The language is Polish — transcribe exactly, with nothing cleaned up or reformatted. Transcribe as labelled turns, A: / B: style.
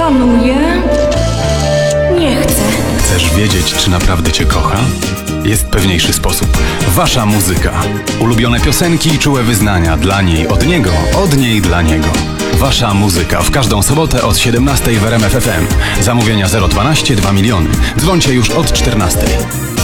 A: Szanuję. Nie chcę.
B: Chcesz wiedzieć, czy naprawdę cię kocha? Jest pewniejszy sposób. Wasza muzyka. Ulubione piosenki i czułe wyznania dla niej, od niego, od niej dla niego. Wasza muzyka w każdą sobotę od siedemnastej w R M F F M. Zamówienia zero dwanaście dwa miliony. Dzwońcie już od czternastej.